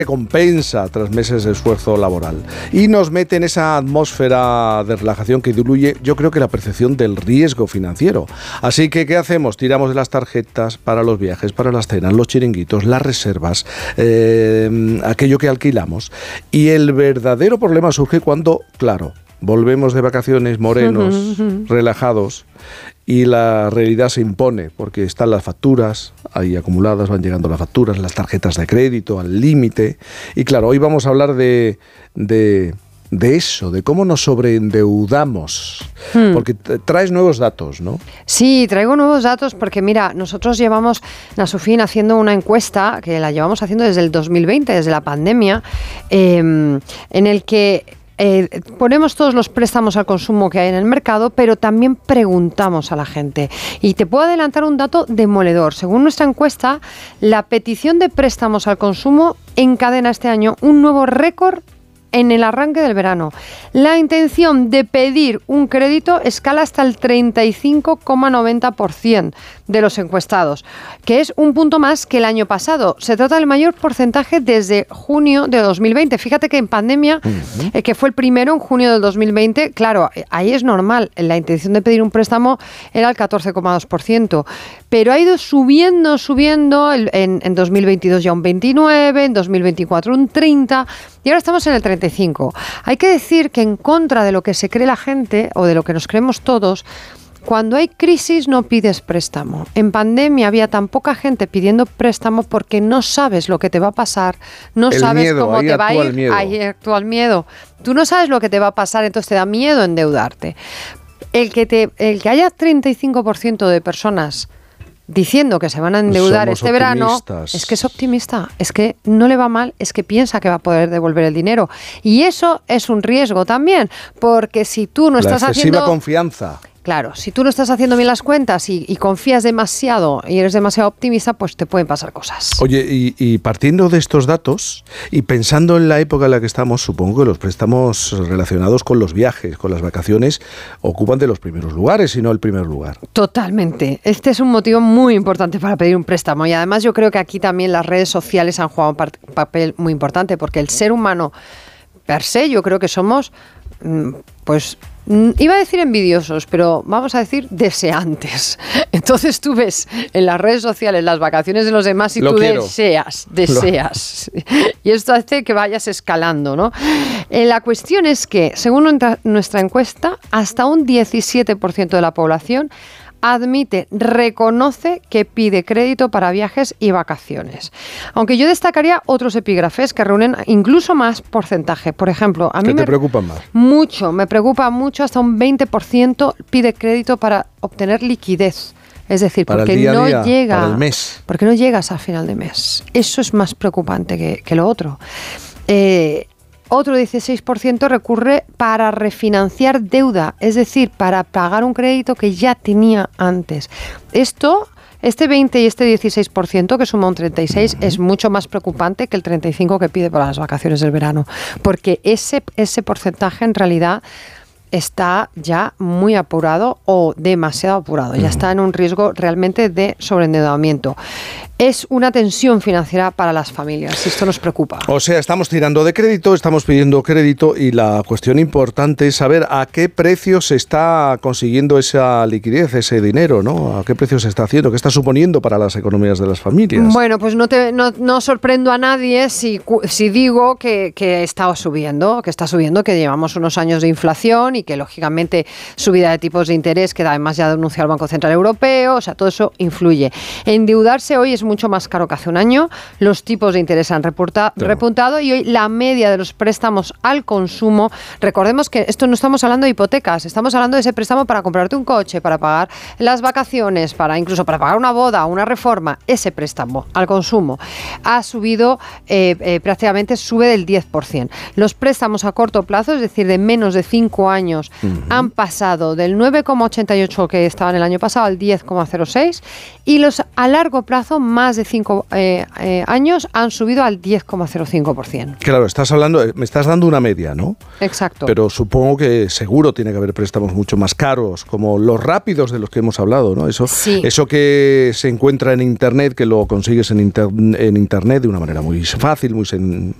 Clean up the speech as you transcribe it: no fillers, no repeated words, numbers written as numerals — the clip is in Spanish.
recompensa tras meses de esfuerzo laboral y nos mete en esa atmósfera de relajación que diluye, yo creo que la percepción del riesgo financiero. Así que, ¿qué hacemos? Tiramos de las tarjetas para los viajes, para las cenas, los chiringuitos, las reservas, aquello que alquilamos. Y el verdadero problema surge cuando, claro, volvemos de vacaciones morenos, relajados, y la realidad se impone, porque están las facturas ahí acumuladas, van llegando las facturas, las tarjetas de crédito al límite. Y claro, hoy vamos a hablar de eso, de cómo nos sobreendeudamos, porque traes nuevos datos, ¿no? Sí, traigo nuevos datos porque mira, nosotros llevamos, Nasufin, haciendo una encuesta que la llevamos haciendo desde el 2020, desde la pandemia, en el que ponemos todos los préstamos al consumo que hay en el mercado, pero también preguntamos a la gente. Y te puedo adelantar un dato demoledor. Según nuestra encuesta, la petición de préstamos al consumo encadena este año un nuevo récord en el arranque del verano. La intención de pedir un crédito escala hasta el 35,90% de los encuestados, que es un punto más que el año pasado. Se trata del mayor porcentaje desde junio de 2020. Fíjate que en pandemia, que fue el primero en junio del 2020, claro, ahí es normal. La intención de pedir un préstamo era el 14,2%, pero ha ido subiendo, en 2022 ya un 29%, en 2024 un 30%, y ahora estamos en el 35%. Hay que decir que en contra de lo que se cree la gente, o de lo que nos creemos todos, cuando hay crisis no pides préstamo. En pandemia había tan poca gente pidiendo préstamo porque no sabes lo que te va a pasar, no sabes cómo te va a ir. Ahí actúa el miedo. Tú no sabes lo que te va a pasar, entonces te da miedo endeudarte. El que haya 35% de personas diciendo que se van a endeudar este verano, es que es optimista, es que no le va mal, es que piensa que va a poder devolver el dinero. Y eso es un riesgo también, porque si tú no estás haciendo... La excesiva confianza. Claro, si tú no estás haciendo bien las cuentas y confías demasiado y eres demasiado optimista, pues te pueden pasar cosas. Oye, y partiendo de estos datos y pensando en la época en la que estamos, supongo que los préstamos relacionados con los viajes, con las vacaciones, ocupan de los primeros lugares, si no el primer lugar. Totalmente. Este es un motivo muy importante para pedir un préstamo. Y además yo creo que aquí también las redes sociales han jugado un papel muy importante, porque el ser humano per se, yo creo que somos, pues... iba a decir envidiosos, pero vamos a decir deseantes. Entonces tú ves en las redes sociales las vacaciones de los demás y tú deseas. Y esto hace que vayas escalando, ¿no? La cuestión es que, según nuestra encuesta, hasta un 17% de la población reconoce que pide crédito para viajes y vacaciones. Aunque yo destacaría otros epígrafes que reúnen incluso más porcentaje. Por ejemplo, a mí me preocupan más. Me preocupa mucho, hasta un 20% pide crédito para obtener liquidez. Es decir, para porque el día no a día, llega, para el mes. Porque no llegas a final de mes. Eso es más preocupante que lo otro. Otro 16% recurre para refinanciar deuda, es decir, para pagar un crédito que ya tenía antes. Este 20 y este 16%, que suma un 36%, es mucho más preocupante que el 35% que pide para las vacaciones del verano, porque ese porcentaje en realidad está ya muy apurado o demasiado apurado, ya está en un riesgo realmente de sobreendeudamiento. Es una tensión financiera para las familias, esto nos preocupa. O sea, estamos tirando de crédito, estamos pidiendo crédito y la cuestión importante es saber a qué precio se está consiguiendo esa liquidez, ese dinero, ¿no? ¿A qué precio se está haciendo? ¿Qué está suponiendo para las economías de las familias? Bueno, pues no sorprendo a nadie si digo que está subiendo, que llevamos unos años de inflación y que lógicamente subida de tipos de interés, que además ya denunció el Banco Central Europeo, o sea, todo eso influye. Endeudarse hoy es mucho más caro que hace un año, los tipos de interés han repuntado y hoy la media de los préstamos al consumo, recordemos que esto no estamos hablando de hipotecas, estamos hablando de ese préstamo para comprarte un coche, para pagar las vacaciones, incluso para pagar una boda, una reforma, ese préstamo al consumo ha subido, prácticamente sube del 10%. Los préstamos a corto plazo, es decir, de menos de 5 años, años han pasado del 9,88 que estaban el año pasado al 10,06 y los a largo plazo, más de 5 años, han subido al 10,05%. Claro, me estás dando una media, ¿no? Exacto. Pero supongo que seguro tiene que haber préstamos mucho más caros, como los rápidos de los que hemos hablado, ¿no? Eso que se encuentra en Internet, que lo consigues en Internet de una manera muy fácil,